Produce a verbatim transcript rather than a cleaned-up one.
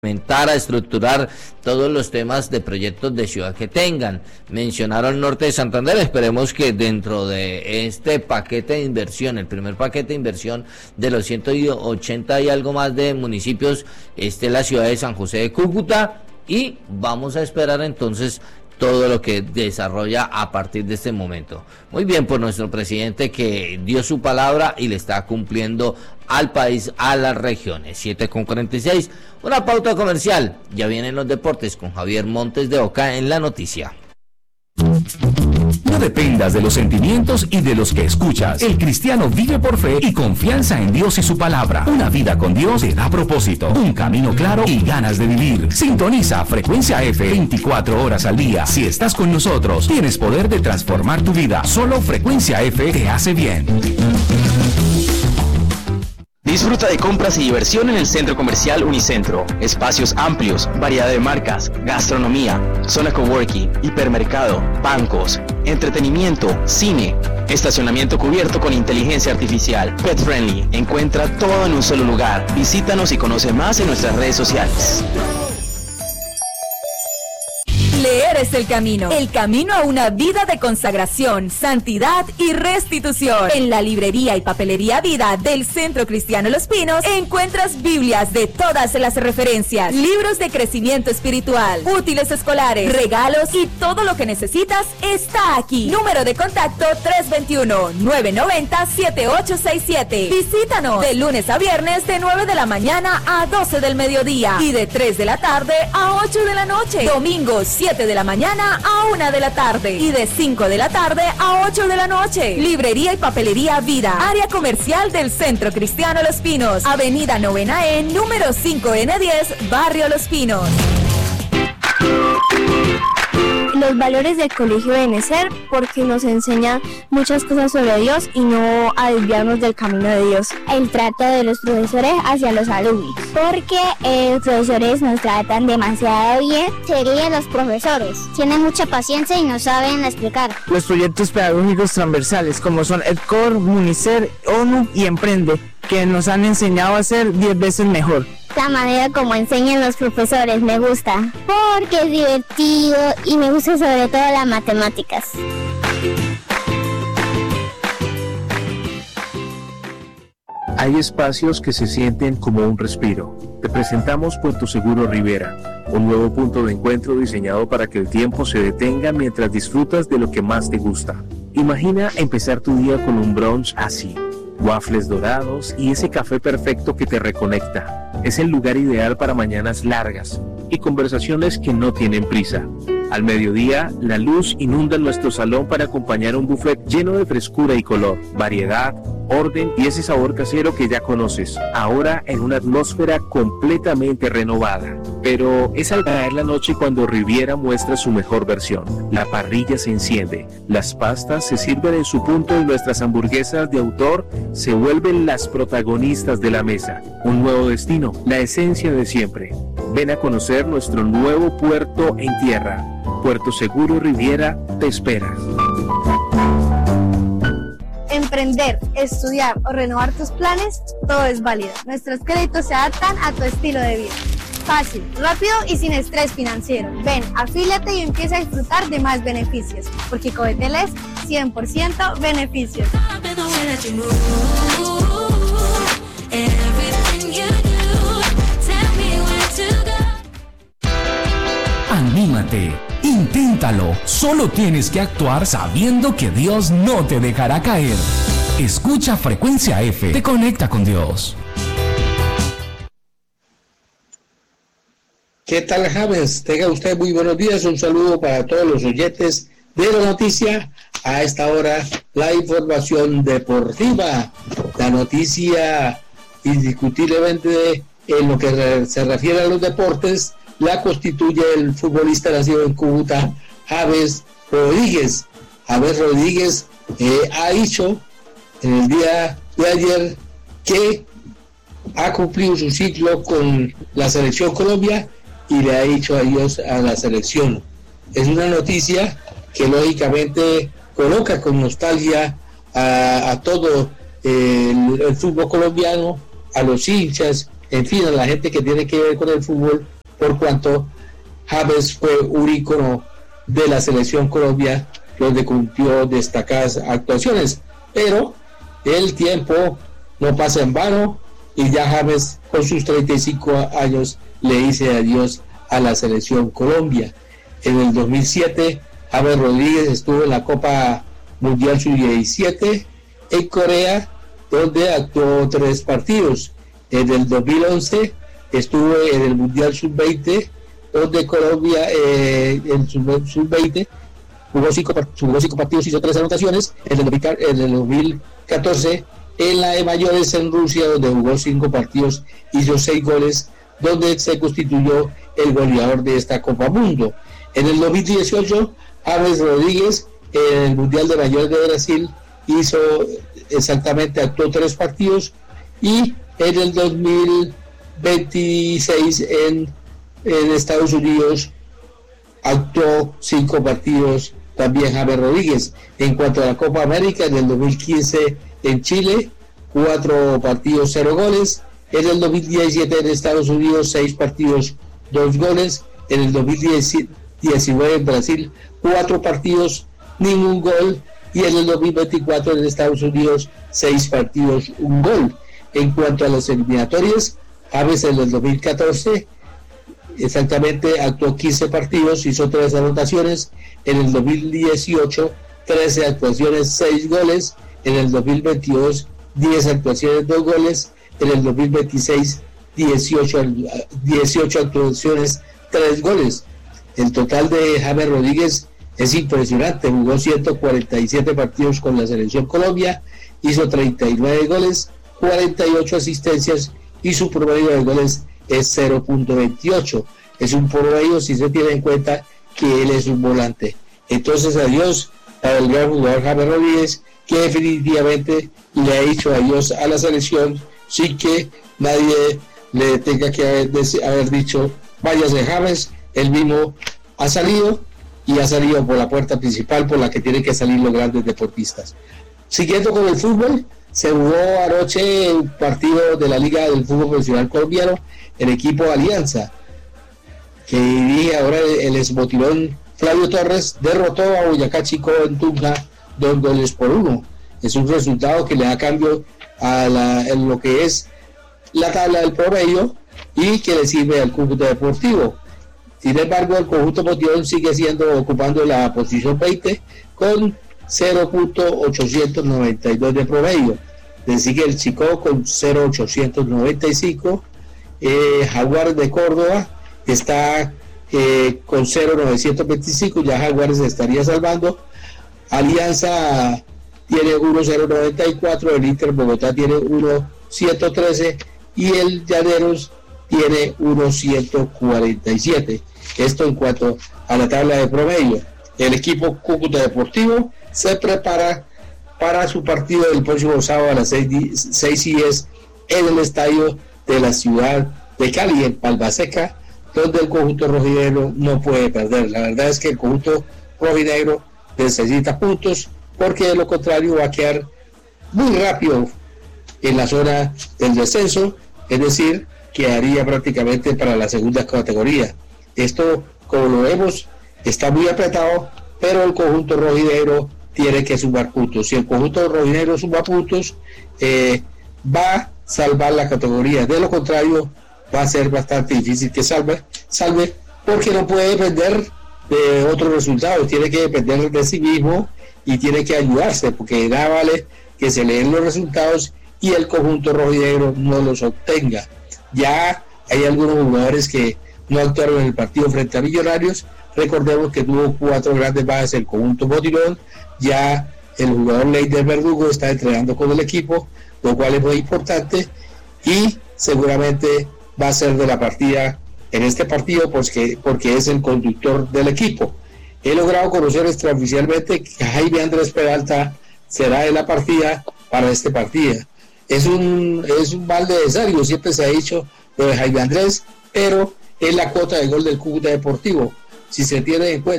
a estructurar todos los temas de proyectos de ciudad que tengan. Mencionaron Norte de Santander, esperemos que dentro de este paquete de inversión, el primer paquete de inversión de los ciento ochenta y algo más de municipios, esté la ciudad de San José de Cúcuta, y vamos a esperar entonces todo lo que desarrolla a partir de este momento. Muy bien por nuestro presidente, que dio su palabra y le está cumpliendo al país, a las regiones. siete con cuarenta y seis, una pauta comercial. Ya vienen los deportes con Javier Montes de Oca en La Noticia. No dependas de los sentimientos y de los que escuchas. El cristiano vive por fe y confianza en Dios y su palabra. Una vida con Dios te da propósito, un camino claro y ganas de vivir. Sintoniza Frecuencia F veinticuatro horas al día. Si estás con nosotros, tienes poder de transformar tu vida. Solo Frecuencia F te hace bien. Disfruta de compras y diversión en el Centro Comercial Unicentro. Espacios amplios, variedad de marcas, gastronomía, zona coworking, hipermercado, bancos, entretenimiento, cine, estacionamiento cubierto con inteligencia artificial, pet friendly. Encuentra todo en un solo lugar. Visítanos y conoce más en nuestras redes sociales. Leer es el camino, el camino a una vida de consagración, santidad y restitución. En la librería y papelería Vida del Centro Cristiano Los Pinos encuentras Biblias de todas las referencias, libros de crecimiento espiritual, útiles escolares, regalos y todo lo que necesitas está aquí. Número de contacto tres dos uno, nueve nueve cero, siete ocho seis siete. Visítanos de lunes a viernes de nueve de la mañana a doce del mediodía y de tres de la tarde a ocho de la noche. Domingos siete de la mañana a una de la tarde y de cinco de la tarde a ocho de la noche. Librería y papelería Vida, área comercial del Centro Cristiano Los Pinos, Avenida Novena E, número cinco N diez, Barrio Los Pinos. Los valores del Colegio Benecer, porque nos enseña muchas cosas sobre Dios y no a desviarnos del camino de Dios. El trato de los profesores hacia los alumnos, porque eh, los profesores nos tratan demasiado bien. Serían los profesores, tienen mucha paciencia y nos saben explicar. Los proyectos pedagógicos transversales, como son EdCor, Municer, ONU y Emprende, que nos han enseñado a ser diez veces mejor. La manera como enseñan los profesores me gusta, porque es divertido y me gusta sobre todo las matemáticas. Hay espacios que se sienten como un respiro. Te presentamos Puerto Seguro Rivera, un nuevo punto de encuentro diseñado para que el tiempo se detenga mientras disfrutas de lo que más te gusta. Imagina empezar tu día con un brunch así. Waffles dorados y ese café perfecto que te reconecta. Es el lugar ideal para mañanas largas y conversaciones que no tienen prisa. Al mediodía, la luz inunda nuestro salón para acompañar un buffet lleno de frescura y color, variedad, orden y ese sabor casero que ya conoces, ahora en una atmósfera completamente renovada. Pero es al caer la noche cuando Riviera muestra su mejor versión. La parrilla se enciende, las pastas se sirven en su punto y nuestras hamburguesas de autor se vuelven las protagonistas de la mesa. Un nuevo destino, la esencia de siempre. Ven a conocer nuestro nuevo puerto en tierra. Puerto Seguro Riviera te espera. Emprender, estudiar o renovar tus planes, todo es válido. Nuestros créditos se adaptan a tu estilo de vida. Fácil, rápido y sin estrés financiero. Ven, afíliate y empieza a disfrutar de más beneficios, porque Codetel es cien por ciento beneficios. Anímate, inténtalo. Solo tienes que actuar sabiendo que Dios no te dejará caer. Escucha Frecuencia F, te conecta con Dios. ¿Qué tal, James? Tenga usted muy buenos días. Un saludo para todos los oyentes de la noticia. A esta hora, la información deportiva. La noticia, indiscutiblemente, en lo que se refiere a los deportes, la constituye el futbolista nacido en Cúcuta, James Rodríguez. James Rodríguez eh, ha dicho en el día de ayer que ha cumplido su ciclo con la selección Colombia y le ha dicho adiós a la selección. Es una noticia que lógicamente coloca con nostalgia a, a todo eh, el, el fútbol colombiano, a los hinchas en fin, a la gente que tiene que ver con el fútbol, por cuanto James fue un ícono de la selección Colombia, donde cumplió destacadas actuaciones, pero el tiempo no pasa en vano y ya James con sus treinta y cinco años le dice adiós a la selección Colombia. En el dos mil siete James Rodríguez estuvo en la Copa Mundial sub diecisiete en Corea, donde actuó tres partidos. En el dos mil once estuvo en el Mundial sub veinte, donde Colombia eh, en sub veinte jugó cinco, jugó cinco partidos, hizo tres anotaciones. En el, en el dos mil catorce en la de mayores en Rusia, donde jugó cinco partidos, hizo seis goles, donde se constituyó el goleador de esta Copa Mundo. En el dos mil dieciocho, James Rodríguez, en el Mundial de Mayores de Brasil, hizo exactamente, actuó tres partidos, y en el dos mil veintiséis en, en Estados Unidos actuó cinco partidos también James Rodríguez. En cuanto a la Copa América, en el dos mil quince en Chile, cuatro partidos, cero goles. En el dos mil diecisiete en Estados Unidos, seis partidos, dos goles. En el dos mil diecinueve en Brasil, cuatro partidos, ningún gol. Y en el dos mil veinticuatro en Estados Unidos, seis partidos, un gol. En cuanto a las eliminatorias, James en el dos mil catorce exactamente actuó quince partidos, hizo tres anotaciones. En el dos mil dieciocho, trece actuaciones, seis goles. En el dos mil veintidós, diez actuaciones, dos goles. En el dos mil veintiséis, dieciocho, dieciocho actuaciones, tres goles. El total de James Rodríguez es impresionante, jugó ciento cuarenta y siete partidos con la selección Colombia, hizo treinta y nueve goles, cuarenta y ocho asistencias, y su promedio de goles es cero punto veintiocho. Es un promedio si se tiene en cuenta que él es un volante. Entonces, adiós al gran jugador James Rodríguez, que definitivamente le ha dicho adiós a la selección sin que nadie le tenga que haber, haber dicho váyase James. Él mismo ha salido, y ha salido por la puerta principal por la que tienen que salir los grandes deportistas. Siguiendo con el fútbol, se jugó anoche un partido de la Liga del Fútbol Profesional Colombiano. El equipo Alianza, que dirige ahora el exmotilón Flavio Torres, derrotó a Boyacá Chico en Tunja dos goles por uno. Es un resultado que le da cambio a la, en lo que es la tabla del promedio y que le sirve al Cúcuta Deportivo. Sin embargo, el conjunto Motilón sigue siendo, ocupando la posición veinte con cero punto ochocientos noventa y dos de promedio. Le sigue el Chicó con cero punto ochocientos noventa y cinco. Eh, Jaguares de Córdoba está eh, con cero punto novecientos veinticinco. Ya Jaguares se estaría salvando. Alianza tiene uno punto cero noventa y cuatro. El Inter Bogotá tiene uno punto ciento trece. Y el Llaneros tiene uno punto ciento cuarenta y siete. Esto en cuanto a la tabla de promedio. El equipo Cúcuta Deportivo se prepara para su partido del próximo sábado a las seis y diez en el estadio de la ciudad de Cali, en Palmaseca, donde el conjunto rojinegro no puede perder. La verdad es que el conjunto rojinegro necesita puntos, porque de lo contrario va a quedar muy rápido en la zona del descenso, es decir, quedaría prácticamente para la segunda categoría. Esto, como lo vemos, está muy apretado, pero el conjunto rojinegro tiene que sumar puntos. Si el conjunto rojinegro suma puntos, eh, va a salvar la categoría. De lo contrario, va a ser bastante difícil que salve, salve porque no puede depender de otros resultados, tiene que depender de sí mismo y tiene que ayudarse, porque nada vale que se leen los resultados y el conjunto rojinegro no los obtenga. Ya hay algunos jugadores que no actuaron en el partido frente a Millonarios. Recordemos que tuvo cuatro grandes bajas el conjunto Motilón. Ya el jugador Leider Verdugo está entrenando con el equipo, lo cual es muy importante, y seguramente va a ser de la partida en este partido, pues que, porque es el conductor del equipo. He logrado conocer extraoficialmente que Jaime Andrés Peralta será de la partida para este partido. Es un, es un mal necesario, siempre se ha dicho lo de Jaime Andrés, pero es la cuota de gol del Cúcuta Deportivo. Si se tiene en cuenta